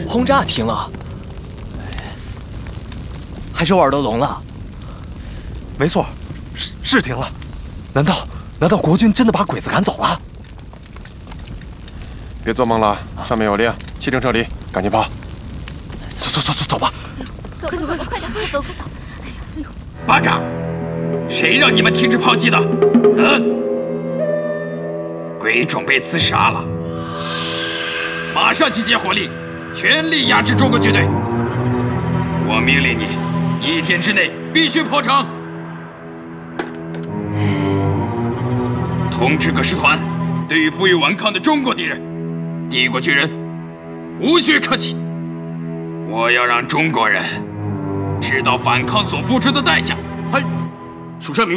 轰炸停了，还是耳朵聋了？ 没错，是停了。难道国军真的把鬼子赶走了？ 别做梦了，上面有令，弃城撤离，赶紧跑！ 走吧！ 快走，快走！哎呦！ 八嘎！谁让你们停止炮击的？鬼冢被刺杀了，马上集结火力，全力压制中国军队！我命令你，1天之内必须破城！通知各师团，对于负隅顽抗的中国敌人，帝国军人无需客气。我要让中国人知道反抗所付出的代价。 嘿，蜀山明。